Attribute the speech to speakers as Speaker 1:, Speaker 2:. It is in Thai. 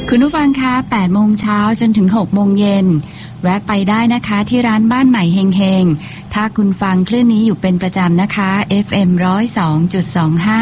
Speaker 1: คุณผู้ฟังคะ8 โมงเช้าจนถึง 6 โมงเย็นแวะไปได้นะคะที่ร้านบ้านใหม่เฮงๆถ้าคุณฟังคลื่นนี้อยู่เป็นประจำนะคะ FM 102.25